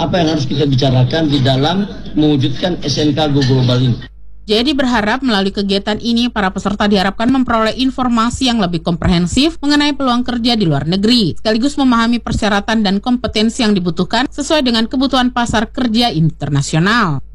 apa yang harus kita bicarakan di dalam mewujudkan SNK Go Global ini. Jadi berharap melalui kegiatan ini para peserta diharapkan memperoleh informasi yang lebih komprehensif mengenai peluang kerja di luar negeri, sekaligus memahami persyaratan dan kompetensi yang dibutuhkan sesuai dengan kebutuhan pasar kerja internasional.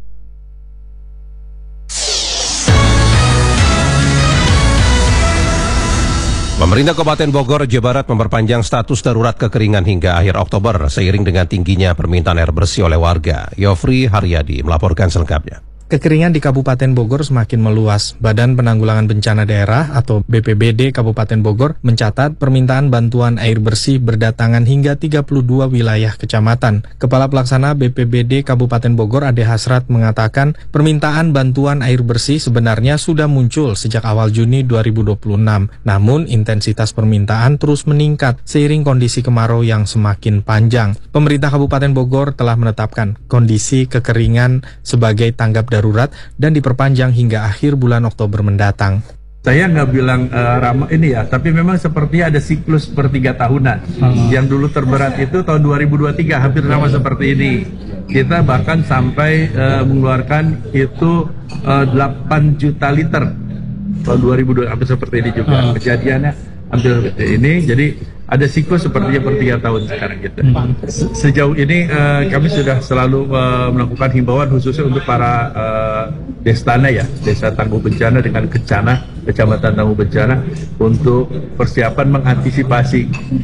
Pemerintah Kabupaten Bogor, Jawa Barat memperpanjang status darurat kekeringan hingga akhir Oktober seiring dengan tingginya permintaan air bersih oleh warga. Yofri Haryadi melaporkan selengkapnya. Kekeringan di Kabupaten Bogor semakin meluas. Badan Penanggulangan Bencana Daerah atau BPBD Kabupaten Bogor mencatat permintaan bantuan air bersih berdatangan hingga 32 wilayah kecamatan. Kepala Pelaksana BPBD Kabupaten Bogor Ade Hasrat mengatakan permintaan bantuan air bersih sebenarnya sudah muncul sejak awal Juni 2026. Namun intensitas permintaan terus meningkat seiring kondisi kemarau yang semakin panjang. Pemerintah Kabupaten Bogor telah menetapkan kondisi kekeringan sebagai tanggap darurat dan diperpanjang hingga akhir bulan Oktober mendatang. Saya nggak bilang ramah ini ya, tapi memang sepertinya ada siklus per 3 tahunan. Yang dulu terberat itu tahun 2023, hampir sama seperti ini. Kita bahkan sampai mengeluarkan itu 8 juta liter tahun 2002, hampir seperti ini juga. Kejadiannya hampir ini, jadi ada siklus sepertinya per 3 tahun sekarang gitu. Sejauh ini kami sudah selalu melakukan himbauan khususnya untuk para destana ya, Desa Tangguh Bencana dengan Kencana, Kecamatan Tangguh Bencana untuk persiapan mengantisipasi.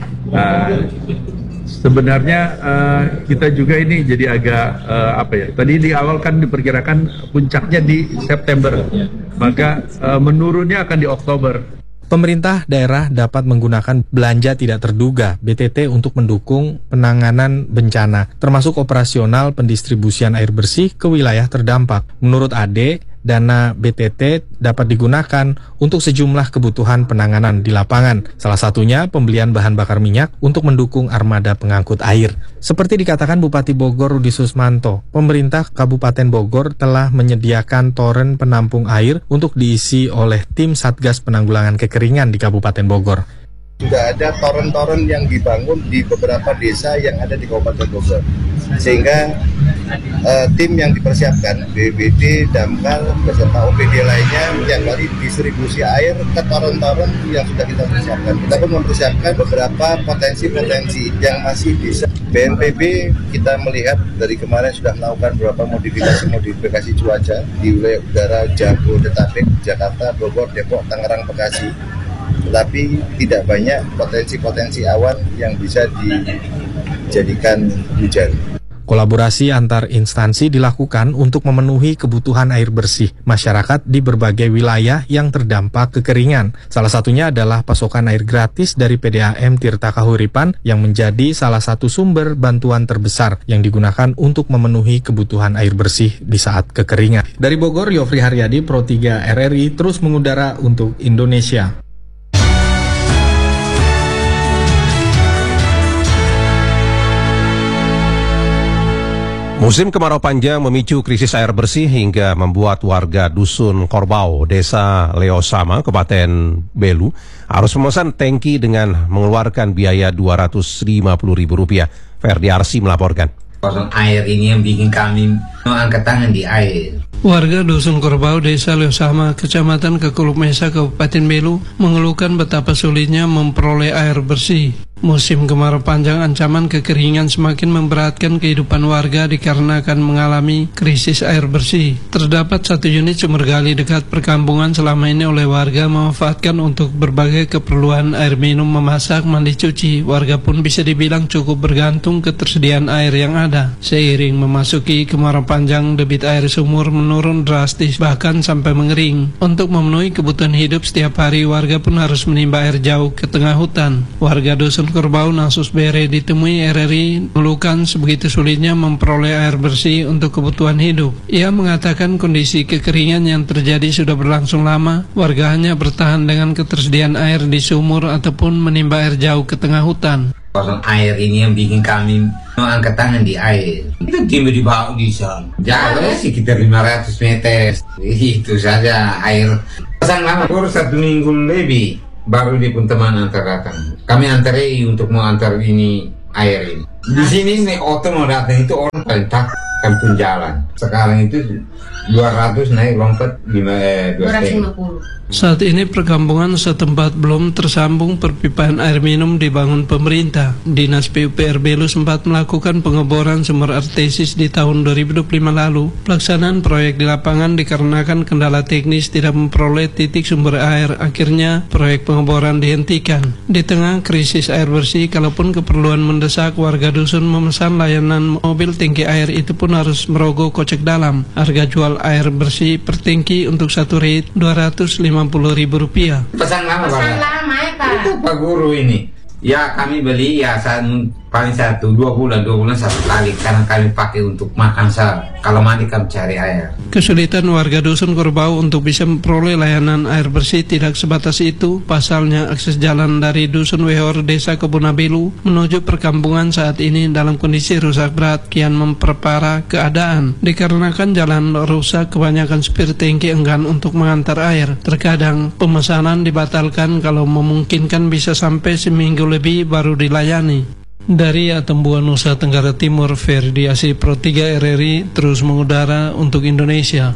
Sebenarnya kita juga ini jadi agak tadi di awal kan diperkirakan puncaknya di September, maka menurunnya akan di Oktober. Pemerintah daerah dapat menggunakan belanja tidak terduga BTT untuk mendukung penanganan bencana, termasuk operasional pendistribusian air bersih ke wilayah terdampak. Menurut Ade, dana BTT dapat digunakan untuk sejumlah kebutuhan penanganan di lapangan. Salah satunya pembelian bahan bakar minyak untuk mendukung armada pengangkut air. Seperti dikatakan Bupati Bogor Rudi Susmanto, pemerintah Kabupaten Bogor telah menyediakan toren penampung air untuk diisi oleh tim Satgas Penanggulangan Kekeringan di Kabupaten Bogor. Sudah ada toren-toren yang dibangun di beberapa desa yang ada di Kabupaten Bogor, sehingga tim yang dipersiapkan BPBD, Damkar, beserta OPD lainnya yang kali distribusi air ke toren-toren yang sudah kita persiapkan. Kita pun mempersiapkan beberapa potensi-potensi yang masih bisa. BNPB kita melihat dari kemarin sudah melakukan beberapa modifikasi cuaca di wilayah udara Jabodetabek, Jakarta, Bogor, Depok, Tangerang, Bekasi. Tetapi tidak banyak potensi-potensi awan yang bisa dijadikan hujan. Kolaborasi antar instansi dilakukan untuk memenuhi kebutuhan air bersih masyarakat di berbagai wilayah yang terdampak kekeringan. Salah satunya adalah pasokan air gratis dari PDAM Tirta Kahuripan yang menjadi salah satu sumber bantuan terbesar yang digunakan untuk memenuhi kebutuhan air bersih di saat kekeringan. Dari Bogor, Yofri Haryadi, Pro 3 RRI terus mengudara untuk Indonesia. Musim kemarau panjang memicu krisis air bersih hingga membuat warga Dusun Korbau, Desa Leosama, Kabupaten Belu, harus memesan tangki dengan mengeluarkan biaya Rp250.000. Ferdi Arsi melaporkan. Air ini yang bikin kami angkat tangan di air. Warga Dusun Korbau, Desa Leosama, Kecamatan Kekuluk Mesa, Kabupaten Belu, mengeluhkan betapa sulitnya memperoleh air bersih. Musim kemarau panjang ancaman kekeringan semakin memberatkan kehidupan warga dikarenakan mengalami krisis air bersih. Terdapat satu unit sumber gali dekat perkampungan selama ini oleh warga memanfaatkan untuk berbagai keperluan air minum, memasak, mandi, cuci. Warga pun bisa dibilang cukup bergantung ketersediaan air yang ada. Seiring memasuki kemarau panjang, debit air sumur menurun drastis bahkan sampai mengering. Untuk memenuhi kebutuhan hidup setiap hari, warga pun harus menimba air jauh ke tengah hutan. Warga Dusun Korbau Nasus Bere ditemui RRI mengeluhkan sebegitu sulitnya memperoleh air bersih untuk kebutuhan hidup. Ia mengatakan kondisi kekeringan yang terjadi sudah berlangsung lama. Warga hanya bertahan dengan ketersediaan air di sumur ataupun menimba air jauh ke tengah hutan. Air ini yang bikin kami angkat tangan di air. Kita timba di bawah di sana. Jaraknya sekitar 500 meter. Itu saja air. Pasang lama baru 1 minggu lebih. Baru dia pun teman antar datang. Kami antar untuk mau antar ini air ini. Di sini nih auto mau datang itu orang paling takut kampung jalan. Sekarang itu 200 naik lompat 250. Saat ini perkampungan setempat belum tersambung perpipaan air minum dibangun pemerintah. Dinas PUPR Belu sempat melakukan pengeboran sumber artesis di tahun 2025 lalu. Pelaksanaan proyek di lapangan dikarenakan kendala teknis tidak memperoleh titik sumber air. Akhirnya proyek pengeboran dihentikan. Di tengah krisis air bersih, kalaupun keperluan mendesak, warga dusun memesan layanan mobil tangki air itu pun harus merogoh kocek dalam. Harga jual air bersih per tangki untuk satu rit Rp50.000. Pesan lama ya Pak. Itu Pak Guru ini. Ya kami beli ya paling 2 bulan satu kali karena kami pakai untuk makan kalau mandi kami cari air. Kesulitan warga dusun Korbau untuk bisa memperoleh layanan air bersih tidak sebatas itu. Pasalnya akses jalan dari dusun Wehor desa Kebunabelu menuju perkampungan saat ini dalam kondisi rusak berat, kian memperparah keadaan. Dikarenakan jalan rusak, kebanyakan supir tangki enggan untuk mengantar air. Terkadang pemesanan dibatalkan kalau memungkinkan bisa sampai seminggu lebih baru dilayani. Dari Atembuan, Nusa Tenggara Timur, Ferdi Asi, Pro 3 RRI terus mengudara untuk Indonesia.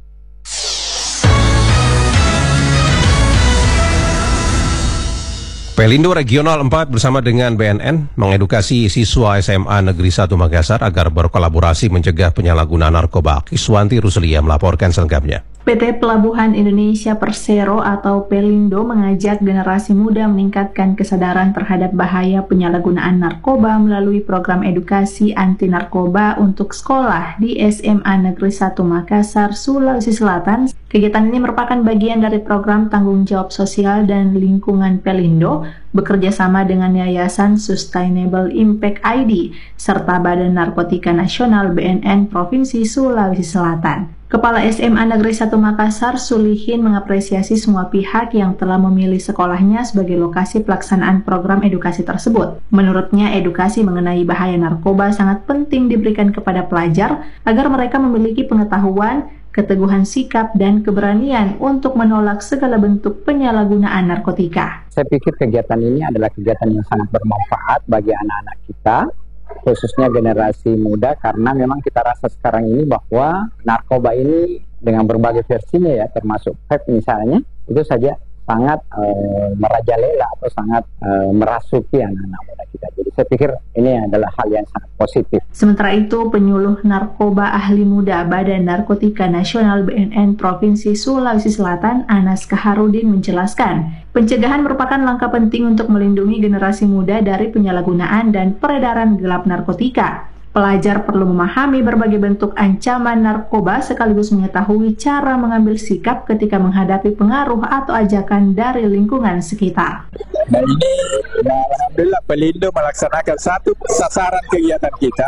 Pelindo Regional 4 bersama dengan BNN mengedukasi siswa SMA Negeri 1 Makassar agar berkolaborasi mencegah penyalahgunaan narkoba. Kiswanti Ruslia melaporkan selengkapnya. PT Pelabuhan Indonesia Persero atau Pelindo mengajak generasi muda meningkatkan kesadaran terhadap bahaya penyalahgunaan narkoba melalui program edukasi anti narkoba untuk sekolah di SMA Negeri 1 Makassar, Sulawesi Selatan. Kegiatan ini merupakan bagian dari program tanggung jawab sosial dan lingkungan Pelindo bekerja sama dengan Yayasan Sustainable Impact ID serta Badan Narkotika Nasional BNN Provinsi Sulawesi Selatan. Kepala SMA Negeri 1 Makassar, Sulihin, mengapresiasi semua pihak yang telah memilih sekolahnya sebagai lokasi pelaksanaan program edukasi tersebut. Menurutnya, edukasi mengenai bahaya narkoba sangat penting diberikan kepada pelajar agar mereka memiliki pengetahuan, keteguhan sikap, dan keberanian untuk menolak segala bentuk penyalahgunaan narkotika. Saya pikir kegiatan ini adalah kegiatan yang sangat bermanfaat bagi anak-anak kita, khususnya generasi muda, karena memang kita rasa sekarang ini bahwa narkoba ini dengan berbagai versinya ya, termasuk vape misalnya, itu saja sangat merajalela atau sangat merasuki anak-anak muda kita. Jadi saya pikir ini adalah hal yang sangat positif. Sementara itu, penyuluh narkoba ahli muda Badan Narkotika Nasional BNN Provinsi Sulawesi Selatan, Anas Kaharudin, menjelaskan, pencegahan merupakan langkah penting untuk melindungi generasi muda dari penyalahgunaan dan peredaran gelap narkotika. Pelajar perlu memahami berbagai bentuk ancaman narkoba sekaligus mengetahui cara mengambil sikap ketika menghadapi pengaruh atau ajakan dari lingkungan sekitar. Nah ini, alhamdulillah Pelindo melaksanakan satu sasaran kegiatan kita,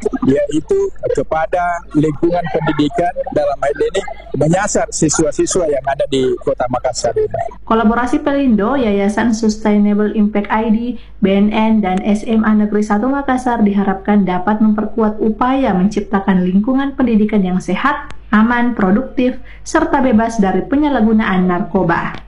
yaitu kepada lingkungan pendidikan, dalam hal ini menyasar siswa-siswa yang ada di Kota Makassar ini. Kolaborasi Pelindo, Yayasan Sustainable Impact ID, BNN, dan SMA Negeri 1 Makassar diharapkan dapat memperkuat upaya menciptakan lingkungan pendidikan yang sehat, aman, produktif, serta bebas dari penyalahgunaan narkoba.